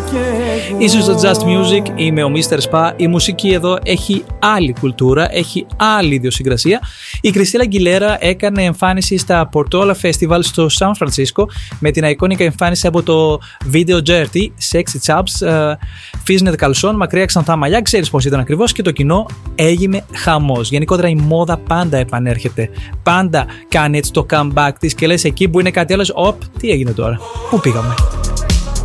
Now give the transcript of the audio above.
Ίσως στο Just Music, είμαι ο Mr. Spa. Η μουσική εδώ έχει άλλη κουλτούρα, έχει άλλη ιδιοσυγκρασία. Η Κριστίνα Αγγιλέρα έκανε εμφάνιση στα Portola Festival στο Σαν Φρανσίσκο με την iconic εμφάνιση από το Video Dirty, Sexy Chaps, Fishnet καλσόν, μακριά ξανθά μαλλιά. Ξέρεις πώς ήταν ακριβώς και το κοινό έγινε χαμός. Γενικότερα η μόδα πάντα επανέρχεται. Πάντα κάνει έτσι το comeback της και λες εκεί που είναι κάτι άλλο, τι έγινε τώρα, πού πήγαμε.